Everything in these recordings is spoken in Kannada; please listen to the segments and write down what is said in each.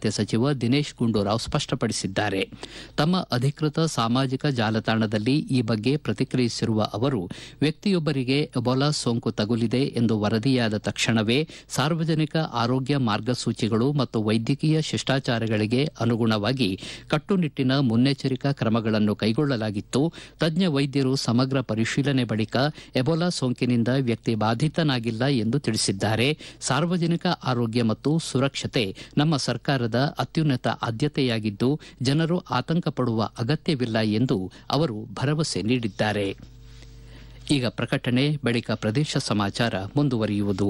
ಖಾತೆ ಸಚಿವ ದಿನೇಶ್ ಗುಂಡೂರಾವ್ ಸ್ಪಷ್ಟಪಡಿಸಿದ್ದಾರೆ. ತಮ್ಮ ಅಧಿಕೃತ ಸಾಮಾಜಿಕ ಜಾಲತಾಣದಲ್ಲಿ ಈ ಬಗ್ಗೆ ಪ್ರತಿಕ್ರಿಯಿಸಿರುವ ಅವರು, ವ್ಯಕ್ತಿಯೊಬ್ಬರಿಗೆ ಎಬೋಲಾ ಸೋಂಕು ತಗುಲಿದೆ ಎಂದು ವರದಿಯಾದ ತಕ್ಷಣವೇ ಸಾರ್ವಜನಿಕ ಆರೋಗ್ಯ ಮಾರ್ಗಸೂಚಿಗಳು ಮತ್ತು ವೈದ್ಯಕೀಯ ಶಿಷ್ಟಾಚಾರಗಳಿಗೆ ಅನುಗುಣವಾಗಿ ಕಟ್ಟುನಿಟ್ಟಿನ ಮುನ್ನೆಚ್ಚರಿಕಾ ಕ್ರಮಗಳನ್ನು ಕೈಗೊಳ್ಳಲಾಗಿತ್ತು. ತಜ್ಞ ವೈದ್ಯರು ಸಮಗ್ರ ಪರಿಶೀಲನೆ ಬಳಿಕ ಎಬೋಲಾ ಸೋಂಕಿನಿಂದ ವ್ಯಕ್ತಿ ಬಾಧಿತನಾಗಿಲ್ಲ ಎಂದು ತಿಳಿಸಿದ್ದಾರೆ. ಸಾರ್ವಜನಿಕ ಆರೋಗ್ಯ ಮತ್ತು ಸುರಕ್ಷತೆ ನಮ್ಮ ಸರ್ಕಾರದ ಅತ್ಯುನ್ನತ ಆದ್ಯತೆಯಾಗಿದ್ದು ಜನರು ಆತಂಕ ಪಡುವ ಅಗತ್ಯವಿಲ್ಲ ಎಂದು ಅವರು ಭರವಸೆ ನೀಡಿದ್ದಾರೆ. ಈಗ ಪ್ರಕಟಣೆ ಬಳಿಕ ಪ್ರದೇಶ ಸಮಾಚಾರ ಮುಂದುವರಿಯುವುದು.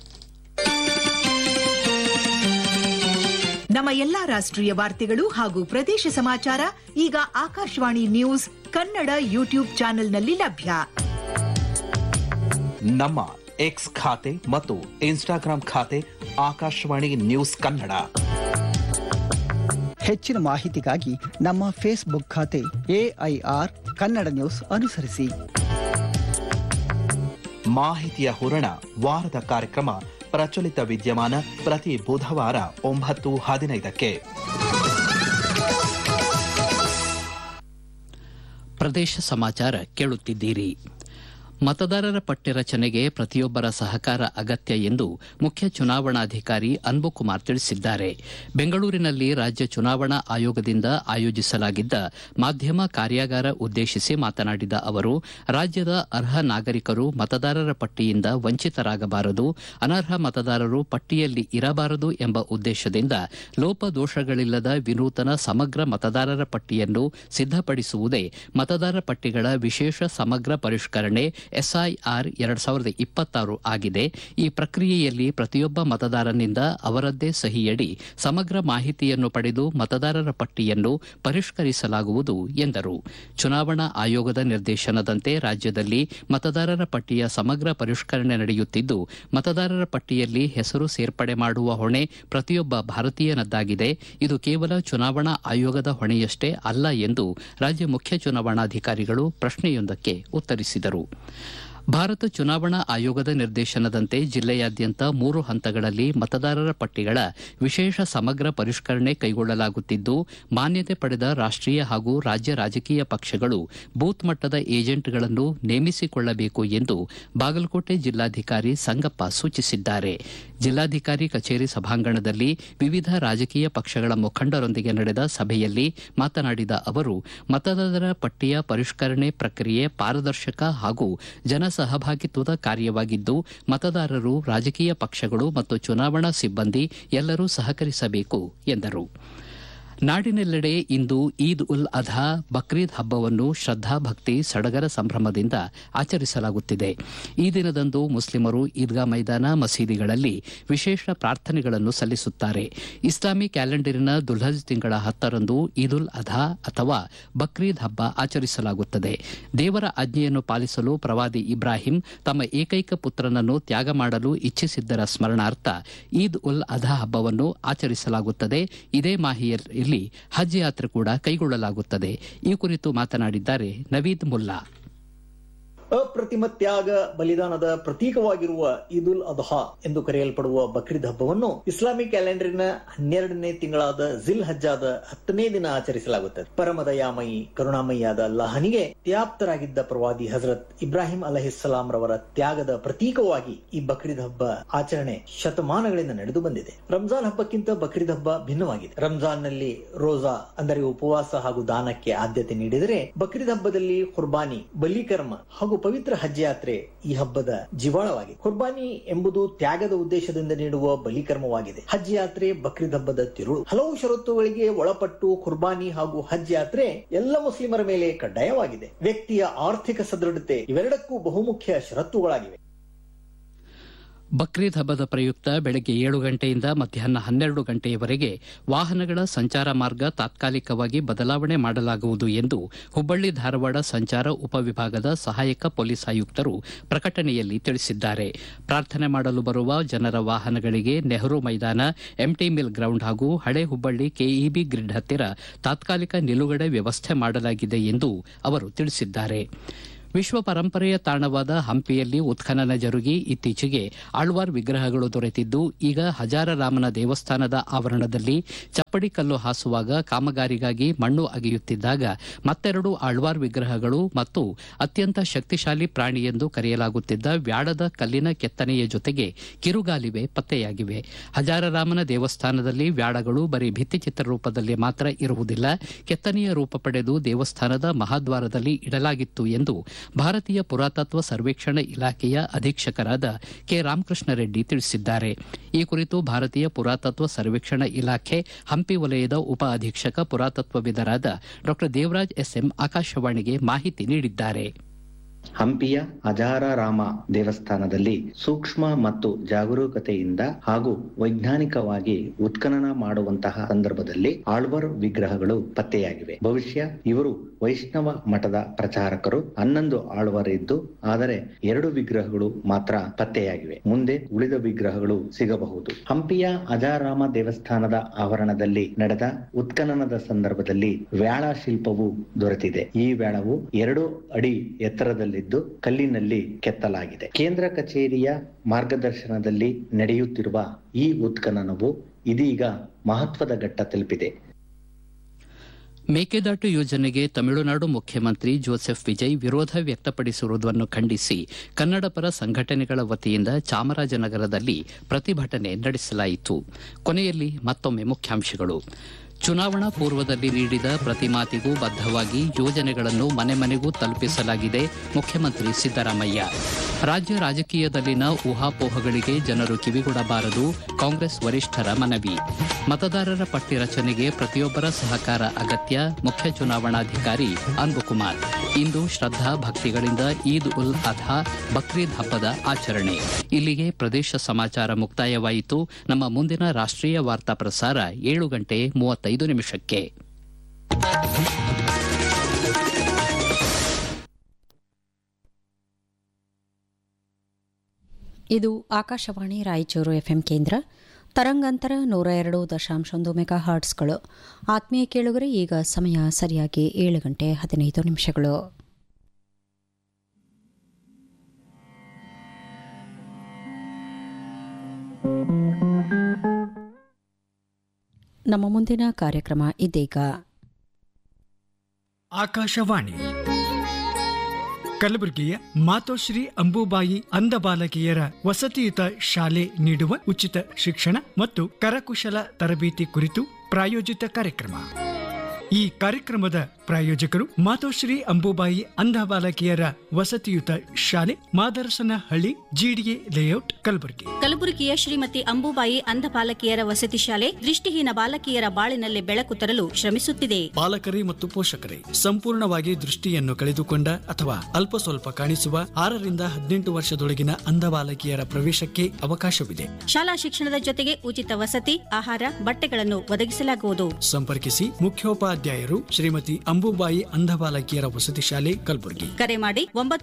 ನಮ್ಮ ಎಲ್ಲಾ ರಾಷ್ಟ್ರೀಯ ವಾರ್ತೆಗಳು ಹಾಗೂ ಪ್ರದೇಶ ಸಮಾಚಾರ ಈಗ ಆಕಾಶವಾಣಿ ನ್ಯೂಸ್ ಕನ್ನಡ ಯೂಟ್ಯೂಬ್ ಚಾನೆಲ್ನಲ್ಲಿ ಲಭ್ಯ. ನಮ್ಮ ಎಕ್ಸ್ ಖಾತೆ ಮತ್ತು ಇನ್ಸ್ಟಾಗ್ರಾಂ ಖಾತೆ ಆಕಾಶವಾಣಿ ನ್ಯೂಸ್ ಕನ್ನಡ. ಹೆಚ್ಚಿನ ಮಾಹಿತಿಗಾಗಿ ನಮ್ಮ ಫೇಸ್ಬುಕ್ ಖಾತೆ AIR ಕನ್ನಡ ನ್ಯೂಸ್ ಅನುಸರಿಸಿ. ಮಾಹಿತಿಯ ಹೂರಣ ವಾರದ ಕಾರ್ಯಕ್ರಮ ಪ್ರಚಲಿತ ವಿದ್ಯಮಾನ ಪ್ರತಿ ಬುಧವಾರ 9:15 ಪ್ರದೇಶ ಸಮಾಚಾರ ಕೇಳುತ್ತಿದ್ದೀರಿ. ಮತದಾರರ ಪಟ್ಟಿ ರಚನೆಗೆ ಪ್ರತಿಯೊಬ್ಬರ ಸಹಕಾರ ಅಗತ್ಯ ಎಂದು ಮುಖ್ಯ ಚುನಾವಣಾಧಿಕಾರಿ ಅನ್ಬುಕುಮಾರ್ ತಿಳಿಸಿದ್ದಾರೆ. ಬೆಂಗಳೂರಿನಲ್ಲಿ ರಾಜ್ಯ ಚುನಾವಣಾ ಆಯೋಗದಿಂದ ಆಯೋಜಿಸಲಾಗಿದ್ದ ಮಾಧ್ಯಮ ಕಾರ್ಯಾಗಾರ ಉದ್ದೇಶಿಸಿ ಮಾತನಾಡಿದ ಅವರು, ರಾಜ್ಯದ ಅರ್ಹ ನಾಗರಿಕರು ಮತದಾರರ ಪಟ್ಟಿಯಿಂದ ವಂಚಿತರಾಗಬಾರದು, ಅನರ್ಹ ಮತದಾರರು ಪಟ್ಟಿಯಲ್ಲಿ ಇರಬಾರದು ಎಂಬ ಉದ್ದೇಶದಿಂದ ಲೋಪದೋಷಗಳಿಲ್ಲದ ವಿನೂತನ ಸಮಗ್ರ ಮತದಾರರ ಪಟ್ಟಿಯನ್ನು ಸಿದ್ದಪಡಿಸುವುದೇ ಮತದಾರ ಪಟ್ಟಿಗಳ ವಿಶೇಷ ಸಮಗ್ರ ಪರಿಷ್ಕರಣೆ SIR 2026 ಆಗಿದೆ. ಈ ಪ್ರಕ್ರಿಯೆಯಲ್ಲಿ ಪ್ರತಿಯೊಬ್ಬ ಮತದಾರನಿಂದ ಅವರದ್ದೇ ಸಹಿಯಡಿ ಸಮಗ್ರ ಮಾಹಿತಿಯನ್ನು ಪಡೆದು ಮತದಾರರ ಪಟ್ಟಿಯನ್ನು ಪರಿಷ್ಕರಿಸಲಾಗುವುದು ಎಂದರು. ಚುನಾವಣಾ ಆಯೋಗದ ನಿರ್ದೇಶನದಂತೆ ರಾಜ್ಯದಲ್ಲಿ ಮತದಾರರ ಪಟ್ಟಿಯ ಸಮಗ್ರ ಪರಿಷ್ಕರಣೆ ನಡೆಯುತ್ತಿದ್ದು, ಮತದಾರರ ಪಟ್ಟಿಯಲ್ಲಿ ಹೆಸರು ಸೇರ್ಪಡೆ ಮಾಡುವ ಹೊಣೆ ಪ್ರತಿಯೊಬ್ಬ ಭಾರತೀಯನದ್ದಾಗಿದೆ. ಇದು ಕೇವಲ ಚುನಾವಣಾ ಆಯೋಗದ ಹೊಣೆಯಷ್ಟೇ ಅಲ್ಲ ಎಂದು ರಾಜ್ಯ ಮುಖ್ಯ ಚುನಾವಣಾಧಿಕಾರಿಗಳು ಪ್ರಶ್ನೆಯೊಂದಕ್ಕೆ ಉತ್ತರಿಸಿದರು. ಭಾರತ ಚುನಾವಣಾ ಆಯೋಗದ ನಿರ್ದೇಶನದಂತೆ ಜಿಲ್ಲೆಯಾದ್ಯಂತ 3 ಹಂತಗಳಲ್ಲಿ ಮತದಾರರ ಪಟ್ಟಿಗಳ ವಿಶೇಷ ಸಮಗ್ರ ಪರಿಷ್ಕರಣೆ ಕೈಗೊಳ್ಳಲಾಗುತ್ತಿದ್ದು, ಮಾನ್ಯತೆ ಪಡೆದ ರಾಷ್ಟೀಯ ಹಾಗೂ ರಾಜ್ಯ ರಾಜಕೀಯ ಪಕ್ಷಗಳು ಬೂತ್ ಮಟ್ಟದ ಏಜೆಂಟ್ಗಳನ್ನು ನೇಮಿಸಿಕೊಳ್ಳಬೇಕು ಎಂದು ಬಾಗಲಕೋಟೆ ಜಿಲ್ಲಾಧಿಕಾರಿ ಸಂಗಪ್ಪ ಸೂಚಿಸಿದ್ದಾರೆ. ಜಿಲ್ಲಾಧಿಕಾರಿ ಕಚೇರಿ ಸಭಾಂಗಣದಲ್ಲಿ ವಿವಿಧ ರಾಜಕೀಯ ಪಕ್ಷಗಳ ಮುಖಂಡರೊಂದಿಗೆ ನಡೆದ ಸಭೆಯಲ್ಲಿ ಮಾತನಾಡಿದ ಅವರು, ಮತದಾರರ ಪಟ್ಟಿಯ ಪರಿಷ್ಕರಣೆ ಪ್ರಕ್ರಿಯೆ ಪಾರದರ್ಶಕ ಹಾಗೂ ಸಹಭಾಗಿತ್ವದ ಕಾರ್ಯವಾಗಿದ್ದು, ಮತದಾರರು, ರಾಜಕೀಯ ಪಕ್ಷಗಳು ಮತ್ತು ಚುನಾವಣಾ ಸಿಬ್ಬಂದಿ ಎಲ್ಲರೂ ಸಹಕರಿಸಬೇಕು ಎಂದರು. ನಾಡಿನೆಲ್ಲೆಡೆ ಇಂದು ಈದ್ ಉಲ್ ಅಧಾ ಬಕ್ರೀದ್ ಹಬ್ಬವನ್ನು ಶ್ರದ್ದಾ ಭಕ್ತಿ ಸಡಗರ ಸಂಭ್ರಮದಿಂದ ಆಚರಿಸಲಾಗುತ್ತಿದೆ. ಈ ದಿನದಂದು ಮುಸ್ಲಿಮರು ಈದ್ಗಾ ಮೈದಾನ, ಮಸೀದಿಗಳಲ್ಲಿ ವಿಶೇಷ ಪ್ರಾರ್ಥನೆಗಳನ್ನು ಸಲ್ಲಿಸುತ್ತಾರೆ. ಇಸ್ಲಾಮಿ ಕ್ಯಾಲೆಂಡರಿನ ದುಲ್ಹಜ್ ತಿಂಗಳ 10ರಂದು ಈದ್ ಉಲ್ ಅಧಾ ಅಥವಾ ಬಕ್ರೀದ್ ಹಬ್ಬ ಆಚರಿಸಲಾಗುತ್ತದೆ. ದೇವರ ಆಜ್ಞೆಯನ್ನು ಪಾಲಿಸಲು ಪ್ರವಾದಿ ಇಬ್ರಾಹಿಂ ತಮ್ಮ ಏಕೈಕ ಪುತ್ರನನ್ನು ತ್ಯಾಗ ಮಾಡಲು ಇಚ್ಛಿಸಿದ್ದರ ಸ್ಮರಣಾರ್ಥ ಈದ್ ಉಲ್ ಅಧಾ ಹಬ್ಬವನ್ನು ಆಚರಿಸಲಾಗುತ್ತದೆ. ಇದೇ ಮಾಹಿಯಲ್ಲಿ ಹಜ್ ಯಾತ್ರೆ ಕೂಡ ಕೈಗೊಳ್ಳಲಾಗುತ್ತದೆ. ಈ ಕುರಿತು ಮಾತನಾಡಿದ್ದಾರೆ ನವೀದ್ ಮುಲ್ಲಾ. ಅಪ್ರತಿಮ ತ್ಯಾಗ ಬಲಿದಾನದ ಪ್ರತೀಕವಾಗಿರುವ ಈದ್ ಉಲ್ ಅದ್ಹಾ ಎಂದು ಕರೆಯಲ್ಪಡುವ ಬಕ್ರೀದ್ ಹಬ್ಬವನ್ನು ಇಸ್ಲಾಮಿಕ್ ಕ್ಯಾಲೆಂಡರಿನ 12ನೇ ತಿಂಗಳಾದ ಜಿಲ್ ಹಜ್ಜಾದ 10ನೇ ದಿನ ಆಚರಿಸಲಾಗುತ್ತದೆ. ಪರಮದಯಾಮಯಿ ಕರುಣಾಮಯಿಯಾದ ಅಲ್ಲಾಹನಿಗೆ ತ್ಯಾಪ್ತರಾಗಿದ್ದ ಪ್ರವಾದಿ ಹಜರತ್ ಇಬ್ರಾಹಿಂ ಅಲೈಹಿಸ್ಸಲಾಂ ರವರ ತ್ಯಾಗದ ಪ್ರತೀಕವಾಗಿ ಈ ಬಕ್ರೀದ್ ಹಬ್ಬ ಆಚರಣೆ ಶತಮಾನಗಳಿಂದ ನಡೆದು ಬಂದಿದೆ. ರಂಜಾನ್ ಹಬ್ಬಕ್ಕಿಂತ ಬಕ್ರೀದ್ ಹಬ್ಬ ಭಿನ್ನವಾಗಿದೆ. ರಂಜಾನ್ ನಲ್ಲಿ ರೋಜಾ ಅಂದರೆ ಉಪವಾಸ ಹಾಗೂ ದಾನಕ್ಕೆ ಆದ್ಯತೆ ನೀಡಿದರೆ, ಬಕ್ರೀದ್ ಹಬ್ಬದಲ್ಲಿ ಕುರ್ಬಾನಿ, ಬಲಿಕರ್ಮ ಹಾಗೂ ಪವಿತ್ರ ಹಜ್ ಯಾತ್ರೆ ಈ ಹಬ್ಬದ ಜೀವಾಳವಾಗಿದೆ. ಕುರ್ಬಾನಿ ಎಂಬುದು ತ್ಯಾಗದ ಉದ್ದೇಶದಿಂದ ನೀಡುವ ಬಲಿಕರ್ಮವಾಗಿದೆ. ಹಜ್ ಯಾತ್ರೆ ಬಕ್ರೀದ್ ಹಬ್ಬದ ತಿರುಳು. ಹಲವು ಷರತ್ತುಗಳಿಗೆ ಒಳಪಟ್ಟು ಕುರ್ಬಾನಿ ಹಾಗೂ ಹಜ್ ಯಾತ್ರೆ ಎಲ್ಲ ಮುಸ್ಲಿಮರ ಮೇಲೆ ಕಡ್ಡಾಯವಾಗಿದೆ. ವ್ಯಕ್ತಿಯ ಆರ್ಥಿಕ ಸದೃಢತೆ ಇವೆರಡಕ್ಕೂ ಬಹುಮುಖ್ಯ ಷರತ್ತುಗಳಾಗಿವೆ. ಬಕ್ರೀದ್ ಹಬ್ಬದ ಪ್ರಯುಕ್ತ ಬೆಳಗ್ಗೆ 7 ಗಂಟೆಯಿಂದ ಮಧ್ಯಾಹ್ನ 12 ಗಂಟೆಯವರೆಗೆ ವಾಹನಗಳ ಸಂಚಾರ ಮಾರ್ಗ ತಾತ್ಕಾಲಿಕವಾಗಿ ಬದಲಾವಣೆ ಮಾಡಲಾಗುವುದು ಎಂದು ಹುಬ್ಬಳ್ಳಿ ಧಾರವಾಡ ಸಂಚಾರ ಉಪವಿಭಾಗದ ಸಹಾಯಕ ಪೊಲೀಸ್ ಆಯುಕ್ತರು ಪ್ರಕಟಣೆಯಲ್ಲಿ ತಿಳಿಸಿದ್ದಾರೆ. ಪ್ರಾರ್ಥನೆ ಮಾಡಲು ಬರುವ ಜನರ ವಾಹನಗಳಿಗೆ ನೆಹರು ಮೈದಾನ, ಎಂಟಿ ಮಿಲ್ ಗ್ರೌಂಡ್ ಹಾಗೂ ಹಳೆ ಹುಬ್ಬಳ್ಳಿ ಕೆಇಬಿ ಗ್ರಿಡ್ ಹತ್ತಿರ ತಾತ್ಕಾಲಿಕ ನಿಲುಗಡೆ ವ್ಯವಸ್ಥೆ ಮಾಡಲಾಗಿದೆ ಎಂದು ಅವರು ತಿಳಿಸಿದ್ದಾರೆ. ವಿಶ್ವ ಪರಂಪರೆಯ ತಾಣವಾದ ಹಂಪಿಯಲ್ಲಿ ಉತ್ಖನನ ಜರುಗಿ ಇತ್ತೀಚೆಗೆ ಆಳ್ವಾರ್ ವಿಗ್ರಹಗಳು ದೊರೆತಿದ್ದು ಈಗ ಹಜಾರರಾಮನ ದೇವಸ್ಥಾನದ ಆವರಣದಲ್ಲಿ ಚಪ್ಪಡಿ ಕಲ್ಲು ಹಾಸುವಾಗ ಕಾಮಗಾರಿಗಾಗಿ ಮಣ್ಣು ಅಗೆಯುತ್ತಿದ್ದಾಗ ಮತ್ತೆರಡು ಆಳ್ವಾರ್ ವಿಗ್ರಹಗಳು ಮತ್ತು ಅತ್ಯಂತ ಶಕ್ತಿಶಾಲಿ ಪ್ರಾಣಿ ಎಂದು ಕರೆಯಲಾಗುತ್ತಿದ್ದ ವ್ಯಾಳದ ಕಲ್ಲಿನ ಕೆತ್ತನೆಯ ಜೊತೆಗೆ ಕಿರುಗಾಲಿವೆ ಪತ್ತೆಯಾಗಿವೆ. ಹಜಾರರಾಮನ ದೇವಸ್ಥಾನದಲ್ಲಿ ವ್ಯಾಳಗಳು ಬರೀ ಭಿತ್ತಿಚಿತ್ರ ರೂಪದಲ್ಲಿ ಮಾತ್ರ ಇರುವುದಿಲ್ಲ, ಕೆತ್ತನೆಯ ರೂಪ ಪಡೆದು ದೇವಸ್ಥಾನದ ಮಹಾದ್ವಾರದಲ್ಲಿ ಇಡಲಾಗಿತ್ತು ಎಂದು ಭಾರತೀಯ ಪುರಾತತ್ವ ಸರ್ವೇಕ್ಷಣಾ ಇಲಾಖೆಯ ಅಧೀಕ್ಷಕರಾದ ಕೆ ರಾಮಕೃಷ್ಣ ರೆಡ್ಡಿ ತಿಳಿಸಿದ್ದಾರೆ. ಈ ಕುರಿತು ಭಾರತೀಯ ಪುರಾತತ್ವ ಸರ್ವೇಕ್ಷಣಾ ಇಲಾಖೆ ಹಂಪಿ ವಲಯದ ಉಪ ಅಧೀಕ್ಷಕ ಪುರಾತತ್ವವಿದರಾದ ಡಾ ದೇವರಾಜ್ ಎಸ್ಎಂ ಆಕಾಶವಾಣಿಗೆ ಮಾಹಿತಿ ನೀಡಿದ್ದಾರೆ. ಹಂಪಿಯ ಹಜಾರರಾಮ ದೇವಸ್ಥಾನದಲ್ಲಿ ಸೂಕ್ಷ್ಮ ಮತ್ತು ಜಾಗರೂಕತೆಯಿಂದ ಹಾಗೂ ವೈಜ್ಞಾನಿಕವಾಗಿ ಉತ್ಖನನ ಮಾಡುವಂತಹ ಸಂದರ್ಭದಲ್ಲಿ ಆಳ್ವಾರ್ ವಿಗ್ರಹಗಳು ಪತ್ತೆಯಾಗಿವೆ. ಭವಿಷ್ಯ ಇವರು ವೈಷ್ಣವ ಮಠದ ಪ್ರಚಾರಕರು. 11 ಆಳ್ವಾರ್ ಇದ್ದು ಆದರೆ 2 ವಿಗ್ರಹಗಳು ಮಾತ್ರ ಪತ್ತೆಯಾಗಿವೆ. ಮುಂದೆ ಉಳಿದ ವಿಗ್ರಹಗಳು ಸಿಗಬಹುದು. ಹಂಪಿಯ ಹಜಾರರಾಮ ದೇವಸ್ಥಾನದ ಆವರಣದಲ್ಲಿ ನಡೆದ ಉತ್ಖನನದ ಸಂದರ್ಭದಲ್ಲಿ ವ್ಯಾಳ ಶಿಲ್ಪವು ದೊರೆತಿದೆ. ಈ ವ್ಯಾಳವು 2 ಅಡಿ ಎತ್ತರದಲ್ಲಿ ಕಲ್ಲಿನಲ್ಲಿ ಕೆತ್ತಲಾಗಿದೆ. ಕೇಂದ್ರ ಕಚೇರಿಯ ಮಾರ್ಗದರ್ಶನದಲ್ಲಿ ನಡೆಯುತ್ತಿರುವ ಈ ಉತ್ಖನನವು ಇದೀಗ ಮಹತ್ವದ ಘಟ್ಟ ತಲುಪಿದೆ. ಮೇಕೆದಾಟು ಯೋಜನೆಗೆ ತಮಿಳುನಾಡು ಮುಖ್ಯಮಂತ್ರಿ ಜೋಸೆಫ್ ವಿಜಯ್ ವಿರೋಧ ವ್ಯಕ್ತಪಡಿಸಿರುವುದನ್ನು ಖಂಡಿಸಿ ಕನ್ನಡಪರ ಸಂಘಟನೆಗಳ ವತಿಯಿಂದ ಚಾಮರಾಜನಗರದಲ್ಲಿ ಪ್ರತಿಭಟನೆ ನಡೆಸಲಾಯಿತು. ಕೊನೆಯಲ್ಲಿ ಮತ್ತೊಮ್ಮೆ ಮುಖ್ಯಾಂಶಗಳು. ಚುನಾವಣಾ ಪೂರ್ವದಲ್ಲಿ ನೀಡಿದ ಪ್ರತಿ ಮಾತಿಗೂ ಬದ್ಧವಾಗಿ ಯೋಜನೆಗಳನ್ನು ಮನೆ ಮನೆಗೂ ತಲುಪಿಸಲಾಗಿದೆ, ಮುಖ್ಯಮಂತ್ರಿ ಸಿದ್ದರಾಮಯ್ಯ. ರಾಜ್ಯ ರಾಜಕೀಯದಲ್ಲಿನ ಊಹಾಪೋಹಗಳಿಗೆ ಜನರು ಕಿವಿಗೊಡಬಾರದು, ಕಾಂಗ್ರೆಸ್ ವರಿಷ್ಠರ ಮನವಿ. ಮತದಾರರ ಪಟ್ಟಿ ರಚನೆಗೆ ಪ್ರತಿಯೊಬ್ಬರ ಸಹಕಾರ ಅಗತ್ಯ, ಮುಖ್ಯ ಚುನಾವಣಾಧಿಕಾರಿ ಅನ್ಬುಕುಮಾರ್. ಇಂದು ಶ್ರದ್ಧಾ ಭಕ್ತಿಗಳಿಂದ ಈದ್ ಉಲ್ ಅಧಾ ಬಕ್ರೀದ್ ಹಬ್ಬದ ಆಚರಣೆ. ಇಲ್ಲಿಗೆ ಪ್ರದೇಶ ಸಮಾಚಾರ ಮುಕ್ತಾಯವಾಯಿತು. ನಮ್ಮ ಮುಂದಿನ ರಾಷ್ಟ್ರೀಯ ವಾರ್ತಾ ಪ್ರಸಾರ 7:35 ಇದು ಆಕಾಶವಾಣಿ ರಾಯಚೂರು ಎಫ್ಎಂ ಕೇಂದ್ರ. ತರಂಗಾಂತರ 102.1 ಮೆಗಾಹರ್ಟ್ಸ್ಗಳು. ಆತ್ಮೀಯ ಕೇಳುಗರೆ, ಈಗ ಸಮಯ ಸರಿಯಾಗಿ 7:15. ನಮ್ಮ ಮುಂದಿನ ಕಾರ್ಯಕ್ರಮ ಇದೀಗ. ಆಕಾಶವಾಣಿ ಕಲಬುರಗಿಯ ಮಾತೋಶ್ರೀ ಅಂಬುಬಾಯಿ ಅಂಧ ಬಾಲಕಿಯರ ವಸತಿಯುತ ಶಾಲೆ ನೀಡುವ ಉಚಿತ ಶಿಕ್ಷಣ ಮತ್ತು ಕರಕುಶಲ ತರಬೇತಿ ಕುರಿತು ಪ್ರಾಯೋಜಿತ ಕಾರ್ಯಕ್ರಮ. ಈ ಕಾರ್ಯಕ್ರಮದ ಪ್ರಾಯೋಜಕರು ಮಾತೋಶ್ರೀ ಅಂಬುಬಾಯಿ ಅಂಧ ಬಾಲಕಿಯರ ವಸತಿಯುತ ಶಾಲೆ, ಮಾದರಸನಹಳ್ಳಿ, ಜಿಡಿಎ ಲೇಔಟ್, ಕಲಬುರಗಿ. ಕಲಬುರಗಿಯ ಶ್ರೀಮತಿ ಅಂಬುಬಾಯಿ ಅಂಧ ಬಾಲಕಿಯರ ವಸತಿ ಶಾಲೆ ದೃಷ್ಟಿಹೀನ ಬಾಲಕಿಯರ ಬಾಳಿನಲ್ಲಿ ಬೆಳಕು ತರಲು ಶ್ರಮಿಸುತ್ತಿದೆ. ಬಾಲಕರೇ ಮತ್ತು ಪೋಷಕರೇ, ಸಂಪೂರ್ಣವಾಗಿ ದೃಷ್ಟಿಯನ್ನು ಕಳೆದುಕೊಂಡ ಅಥವಾ ಅಲ್ಪ ಸ್ವಲ್ಪ ಕಾಣಿಸುವ 6 ರಿಂದ 18 ವರ್ಷದೊಳಗಿನ ಅಂಧ ಬಾಲಕಿಯರ ಪ್ರವೇಶಕ್ಕೆ ಅವಕಾಶವಿದೆ. ಶಾಲಾ ಶಿಕ್ಷಣದ ಜೊತೆಗೆ ಉಚಿತ ವಸತಿ, ಆಹಾರ, ಬಟ್ಟೆಗಳನ್ನು ಒದಗಿಸಲಾಗುವುದು. ಸಂಪರ್ಕಿಸಿ ಮುಖ್ಯೋಪಾಧ್ಯಾಯರು ಶ್ರೀಮತಿ ಅಂಬುಬಾಯಿ ಅಂಧ ಬಾಲಕಿಯರ ವಸತಿ ಶಾಲೆ, ಕಲಬುರಗಿ. ಕರೆ ಮಾಡಿ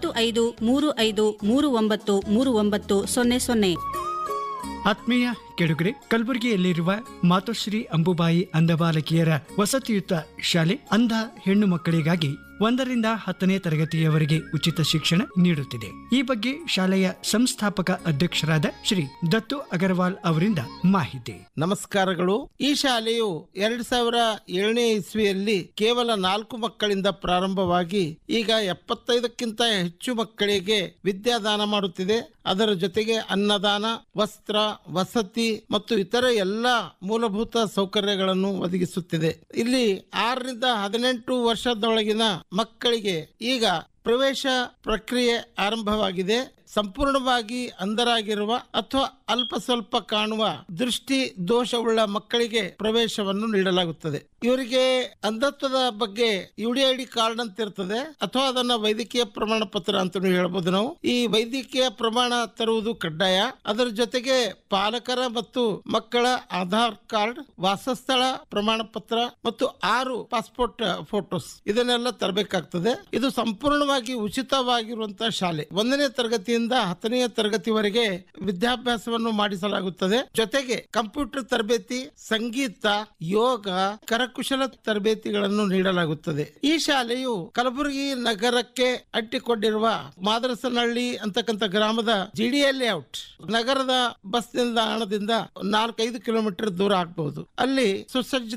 9535393900. ಆತ್ಮೀಯ ಕೆಡುಗರೆ, ಕಲಬುರಗಿಯಲ್ಲಿರುವ ಮಾತೋಶ್ರೀ ಅಂಬುಬಾಯಿ ಅಂಧ ಬಾಲಕಿಯರ ವಸತಿಯುತ ಶಾಲೆ ಅಂಧ ಹೆಣ್ಣು ಮಕ್ಕಳಿಗಾಗಿ 1 ರಿಂದ 10ನೇ ತರಗತಿಯವರೆಗೆ ಉಚಿತ ಶಿಕ್ಷಣ ನೀಡುತ್ತಿದೆ. ಈ ಬಗ್ಗೆ ಶಾಲೆಯ ಸಂಸ್ಥಾಪಕ ಅಧ್ಯಕ್ಷರಾದ ಶ್ರೀ ದತ್ತು ಅಗರ್ವಾಲ್ ಅವರಿಂದ ಮಾಹಿತಿ. ನಮಸ್ಕಾರಗಳು. ಈ ಶಾಲೆಯು 2007ನೇ ಇಸ್ವಿಯಲ್ಲಿ ಕೇವಲ 4 ಮಕ್ಕಳಿಂದ ಪ್ರಾರಂಭವಾಗಿ ಈಗ 75ಕ್ಕಿಂತ ಹೆಚ್ಚು ಮಕ್ಕಳಿಗೆ ವಿದ್ಯಾದಾನ ಮಾಡುತ್ತಿದೆ. ಅದರ ಜೊತೆಗೆ ಅನ್ನದಾನ, ವಸ್ತ್ರ, ವಸತಿ ಮತ್ತು ಇತರ ಎಲ್ಲ ಮೂಲಭೂತ ಸೌಕರ್ಯಗಳನ್ನು ಒದಗಿಸುತ್ತಿದೆ. ಇಲ್ಲಿ 6 ರಿಂದ 18 ವರ್ಷದೊಳಗಿನ ಮಕ್ಕಳಿಗೆ ಈಗ ಪ್ರವೇಶ ಪ್ರಕ್ರಿಯೆ ಆರಂಭವಾಗಿದೆ. ಸಂಪೂರ್ಣವಾಗಿ ಅಂಧರಾಗಿರುವ ಅಥವಾ ಅಲ್ಪ ಸ್ವಲ್ಪ ಕಾಣುವ ದೃಷ್ಟಿ ದೋಷವುಳ್ಳ ಮಕ್ಕಳಿಗೆ ಪ್ರವೇಶವನ್ನು ನೀಡಲಾಗುತ್ತದೆ. ಇವರಿಗೆ ಅಂಧತ್ವದ ಬಗ್ಗೆ UDID ಕಾರ್ಡ್ ಅಂತ ಇರ್ತದೆ, ಅಥವಾ ಅದನ್ನ ವೈದ್ಯಕೀಯ ಪ್ರಮಾಣ ಪತ್ರ ಅಂತ ಹೇಳ್ಬೋದು. ನಾವು ಈ ವೈದ್ಯಕೀಯ ಪ್ರಮಾಣ ತರುವುದು ಕಡ್ಡಾಯ. ಅದರ ಜೊತೆಗೆ ಪಾಲಕರ ಮತ್ತು ಮಕ್ಕಳ ಆಧಾರ್ ಕಾರ್ಡ್, ವಾಸಸ್ಥಳ ಪ್ರಮಾಣ ಪತ್ರ ಮತ್ತು 6 ಪಾಸ್ಪೋರ್ಟ್ ಫೋಟೋಸ್ ಇದನ್ನೆಲ್ಲ ತರಬೇಕಾಗ್ತದೆ. ಇದು ಸಂಪೂರ್ಣವಾಗಿ ಉಚಿತವಾಗಿರುವಂತಹ ಶಾಲೆ. 1ನೇ ತರಗತಿಯಿಂದ ತರಗತಿಯಿಂದ 10ನೇ ತರಗತಿವರೆಗೆ ವಿದ್ಯಾಭ್ಯಾಸವನ್ನು ಮಾಡಿಸಲಾಗುತ್ತದೆ. ಜೊತೆಗೆ ಕಂಪ್ಯೂಟರ್ ತರಬೇತಿ, ಸಂಗೀತ, ಯೋಗ, ಕರಕುಶಲ ತರಬೇತಿಗಳನ್ನು ನೀಡಲಾಗುತ್ತದೆ. ಈ ಶಾಲೆಯು ಕಲಬುರಗಿ ನಗರಕ್ಕೆ ಅಂಟಿಕೊಂಡಿರುವ ಮಾದರಸನಹಳ್ಳಿ ಅಂತಕ್ಕಂಥ ಗ್ರಾಮದ ಜಿಡಿಎ ಲೇಔಟ್ ನಗರದ ಬಸ್ ನಿಲ್ದಾಣದಿಂದ 4-5 ಕಿಲೋಮೀಟರ್ ದೂರ ಆಗಬಹುದು. ಅಲ್ಲಿ ಸುಸಜ್ಜಿತ